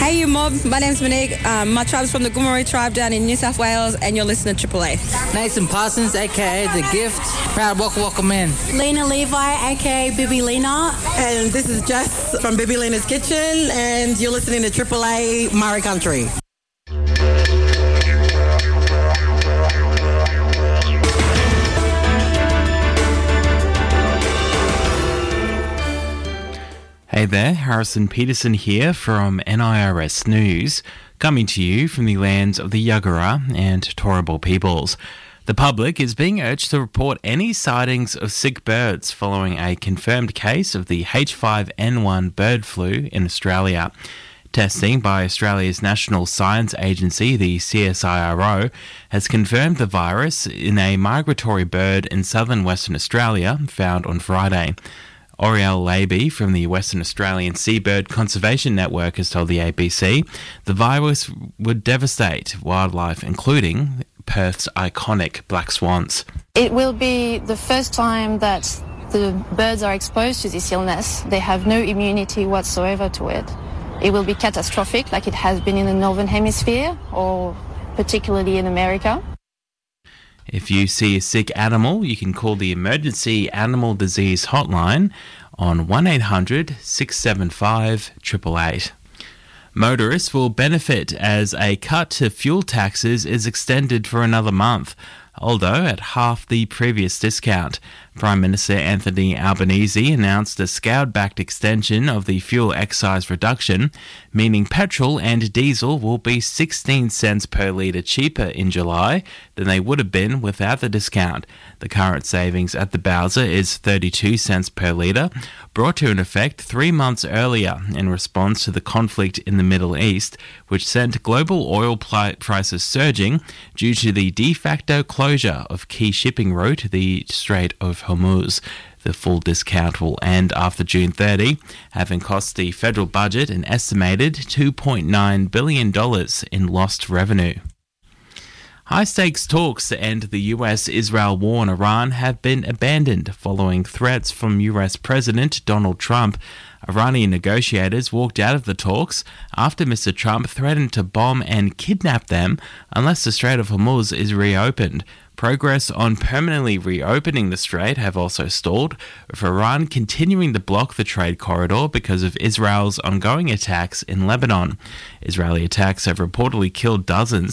Hey, you mob. My name's Monique. My tribe's from the Gomeroi tribe down in New South Wales, and you're listening to Triple A. Nathan Parsons, a.k.a. The Gift. Proud Waka Waka Man. Lena Levi, a.k.a. Bibi Lena. And this is Jess from Bibi Lena's Kitchen, and you're listening to Triple A Murray Country. Hey there, Harrison Peterson here from NIRS News, coming to you from the lands of the Yagara and Turrbal peoples. The public is being urged to report any sightings of sick birds following a confirmed case of the H5N1 bird flu in Australia. Testing by Australia's National Science Agency, the CSIRO, has confirmed the virus in a migratory bird in southern Western Australia found on Friday. Oriel Laby from the Western Australian Seabird Conservation Network has told the ABC the virus would devastate wildlife, including Perth's iconic black swans. It will be the first time that the birds are exposed to this illness. They have no immunity whatsoever to it. It will be catastrophic, like it has been in the Northern Hemisphere, or particularly in America. If you see a sick animal, you can call the Emergency Animal Disease Hotline on 1800 675 888. Motorists will benefit as a cut to fuel taxes is extended for another month, although at half the previous discount. Prime Minister Anthony Albanese announced a scaled-back extension of the fuel excise reduction, meaning petrol and diesel will be 16 cents per litre cheaper in July than they would have been without the discount. The current savings at the Bowser is 32 cents per litre, brought to an effect 3 months earlier in response to the conflict in the Middle East, which sent global oil prices surging due to the de facto closure of key shipping route, the Strait of Hormuz. The full discount will end after June 30, having cost the federal budget an estimated $2.9 billion in lost revenue. High-stakes talks to end the US-Israel war in Iran have been abandoned following threats from US President Donald Trump. Iranian negotiators walked out of the talks after Mr. Trump threatened to bomb and kidnap them unless the Strait of Hormuz is reopened. Progress on permanently reopening the strait have also stalled, with Iran continuing to block the trade corridor because of Israel's ongoing attacks in Lebanon. Israeli attacks have reportedly killed dozens